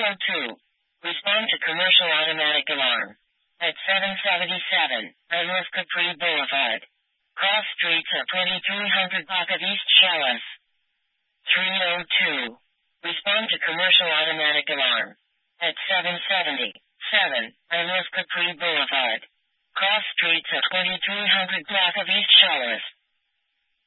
302. Respond to commercial automatic alarm. At 777, Adolph Capri Boulevard. Cross streets at 2300 block of East Shellis. 302. Respond to commercial automatic alarm. At 777, Adolph Capri Boulevard. Cross streets at 2300 block of East